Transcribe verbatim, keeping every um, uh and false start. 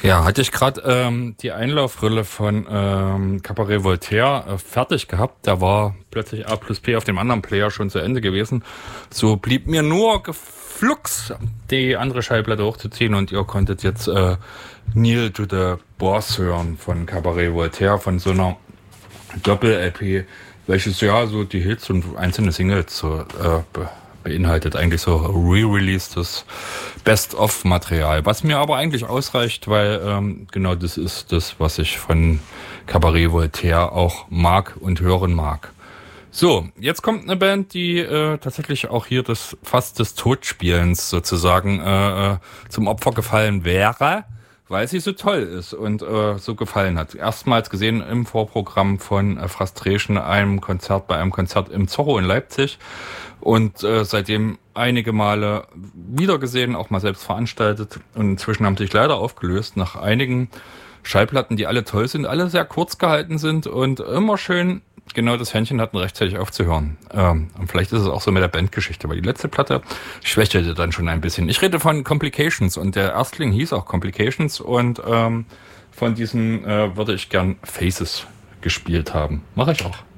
Ja, hatte ich gerade ähm, die Einlaufrille von ähm, Cabaret Voltaire äh, fertig gehabt. Da war plötzlich A plus P auf dem anderen Player schon zu Ende gewesen. So blieb mir nur geflugs die andere Schallplatte hochzuziehen und ihr konntet jetzt äh, Kneel to the Boss hören von Cabaret Voltaire, von so einer Doppel-L P, welches ja so die Hits und einzelne Singles so äh, be beinhaltet, eigentlich so re-releastes Best-of-Material, was mir aber eigentlich ausreicht, weil ähm, genau das ist das, was ich von Cabaret Voltaire auch mag und hören mag. So, jetzt kommt eine Band, die äh, tatsächlich auch hier das fast des Totspielens sozusagen äh, äh, zum Opfer gefallen wäre, weil sie so toll ist und äh, so gefallen hat. Erstmals gesehen im Vorprogramm von äh, Frustration, einem Konzert bei einem Konzert im Zorro in Leipzig und äh, seitdem einige Male wieder gesehen, auch mal selbst veranstaltet und inzwischen haben sich leider aufgelöst nach einigen Schallplatten, die alle toll sind, alle sehr kurz gehalten sind und immer schön genau das Händchen hatten, rechtzeitig aufzuhören. Ähm, und vielleicht ist es auch so mit der Bandgeschichte, weil die letzte Platte schwächelte dann schon ein bisschen. Ich rede von Complications und der Erstling hieß auch Complications und ähm, von diesen äh, würde ich gern Faces gespielt haben. Mache ich auch.